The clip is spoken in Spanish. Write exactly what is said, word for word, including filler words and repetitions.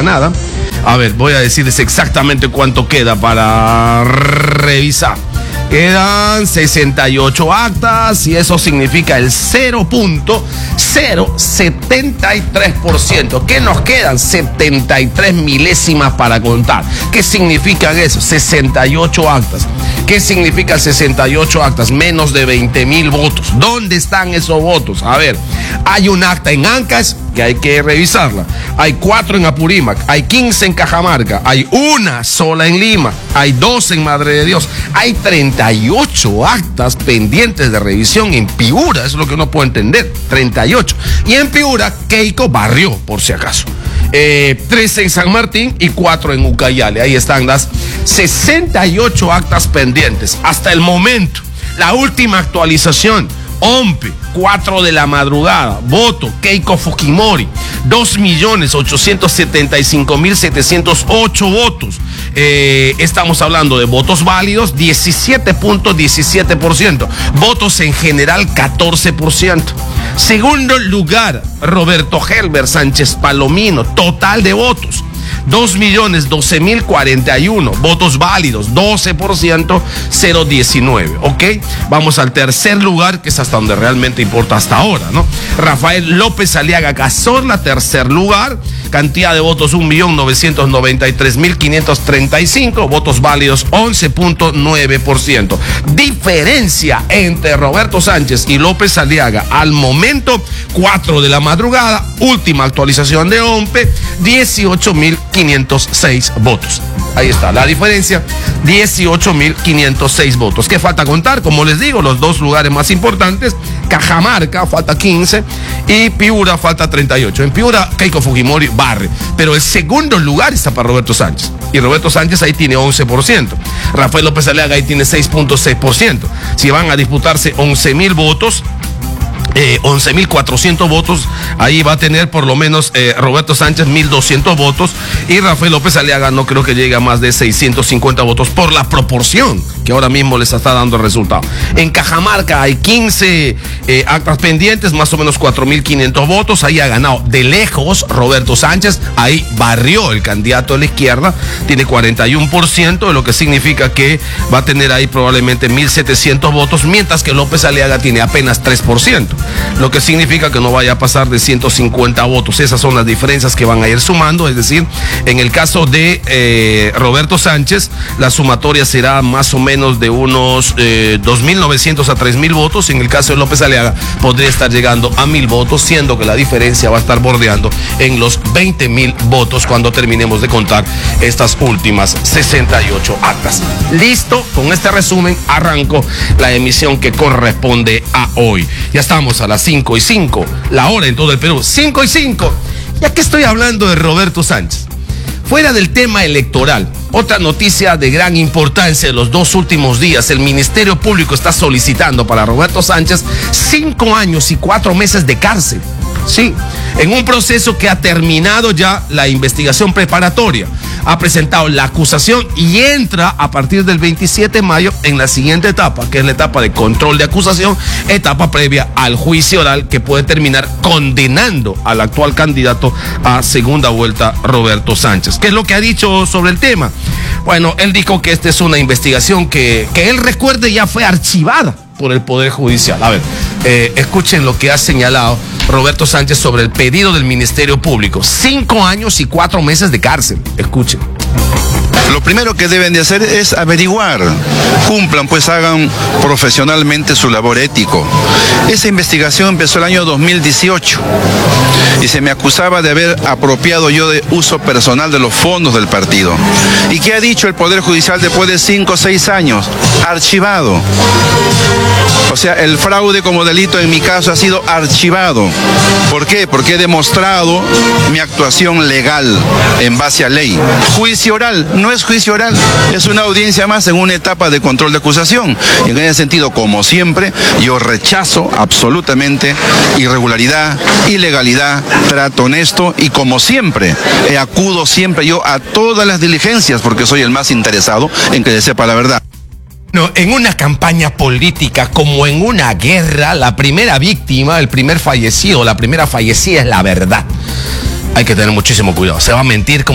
nada. A ver, voy a decirles exactamente cuánto queda para revisar. Quedan sesenta y ocho actas y eso significa el cero punto cero setenta y tres por ciento. ¿Qué nos quedan? setenta y tres milésimas para contar. ¿Qué significan eso? sesenta y ocho actas. ¿Qué significa sesenta y ocho actas? Menos de veinte mil votos. ¿Dónde están esos votos? A ver, hay un acta en Ancash que hay que revisarla. Hay cuatro en Apurímac, hay quince en Cajamarca, hay una sola en Lima, hay dos en Madre de Dios, hay treinta y ocho actas pendientes de revisión en Piura, eso es lo que uno puede entender, treinta y ocho. Y en Piura, Keiko barrió, por si acaso. Eh, trece en San Martín y cuatro en Ucayali. Ahí están las sesenta y ocho actas pendientes. Hasta el momento, la última actualización, O M P E, cuatro de la madrugada, voto Keiko Fujimori, dos millones ochocientos setenta y cinco mil setecientos ocho votos. Eh, estamos hablando de votos válidos, diecisiete punto diecisiete por ciento. Votos en general, catorce por ciento. Segundo lugar, Roberto Helber Sánchez Palomino, total de votos, dos millones doce mil cuarenta y uno. Votos válidos, doce por ciento, cero punto diecinueve. ¿Ok? Vamos al tercer lugar, que es hasta donde realmente importa hasta ahora, ¿no? Rafael López Aliaga Cazorla, tercer lugar. Cantidad de votos, un millón novecientos noventa y tres mil quinientos treinta y cinco. Votos válidos, once punto nueve por ciento. Diferencia entre Roberto Sánchez y López Aliaga al momento, cuatro de la madrugada, última actualización de O M P E, dieciocho mil quinientos seis votos. Ahí está la diferencia, dieciocho mil quinientos seis votos. ¿Qué falta contar? Como les digo, los dos lugares más importantes, Cajamarca falta quince y Piura falta treinta y ocho. En Piura, Keiko Fujimori barre, pero el segundo lugar está para Roberto Sánchez. Y Roberto Sánchez ahí tiene once por ciento. Rafael López Aliaga ahí tiene seis punto seis por ciento. Si van a disputarse once mil votos, Eh, once mil cuatrocientos votos, ahí va a tener por lo menos eh, Roberto Sánchez mil doscientos votos y Rafael López Aliaga no creo que llegue a más de seiscientos cincuenta votos por la proporción que ahora mismo les está dando el resultado. En Cajamarca hay quince eh, actas pendientes, más o menos cuatro mil quinientos votos, ahí ha ganado de lejos Roberto Sánchez, ahí barrió el candidato de la izquierda, tiene cuarenta y uno por ciento, lo que significa que va a tener ahí probablemente mil setecientos votos, mientras que López Aliaga tiene apenas tres por ciento. Lo que significa que no vaya a pasar de ciento cincuenta votos. Esas son las diferencias que van a ir sumando, es decir, en el caso de eh, Roberto Sánchez, la sumatoria será más o menos de unos eh, dos mil novecientos a tres mil votos. En el caso de López Aliaga podría estar llegando a mil votos, siendo que la diferencia va a estar bordeando en los veinte mil votos cuando terminemos de contar estas últimas sesenta y ocho actas. Listo, con este resumen arranco la emisión que corresponde a hoy. Ya estamos a las cinco y cinco, la hora en todo el Perú, cinco y cinco. Ya que estoy hablando de Roberto Sánchez, fuera del tema electoral, otra noticia de gran importancia de los dos últimos días, el Ministerio Público está solicitando para Roberto Sánchez cinco años y cuatro meses de cárcel. Sí, en un proceso que ha terminado ya la investigación preparatoria, ha presentado la acusación y entra a partir del veintisiete de mayo en la siguiente etapa, que es la etapa de control de acusación, etapa previa al juicio oral que puede terminar condenando al actual candidato a segunda vuelta, Roberto Sánchez. ¿Qué es lo que ha dicho sobre el tema? Bueno, él dijo que esta es una investigación que, que él recuerde ya fue archivada por el Poder Judicial. A ver, eh, escuchen lo que ha señalado Roberto Sánchez sobre el pedido del Ministerio Público. Cinco años y cuatro meses de cárcel. Escuchen. Lo primero que deben de hacer es averiguar, cumplan, pues hagan profesionalmente su labor ético. Esa investigación empezó el año dos mil dieciocho y se me acusaba de haber apropiado yo de uso personal de los fondos del partido. ¿Y qué ha dicho el Poder Judicial después de cinco o seis años? Archivado. O sea, el fraude como delito en mi caso ha sido archivado. ¿Por qué? Porque he demostrado mi actuación legal en base a ley. Juicio oral, no es juicio oral, es una audiencia más en una etapa de control de acusación. Y en ese sentido, como siempre, yo rechazo absolutamente irregularidad, ilegalidad, trato honesto y como siempre, eh, acudo siempre yo a todas las diligencias porque soy el más interesado en que se sepa la verdad. No, en una campaña política como en una guerra, la primera víctima, el primer fallecido, la primera fallecida es la verdad. Hay que tener muchísimo cuidado. Se va a mentir como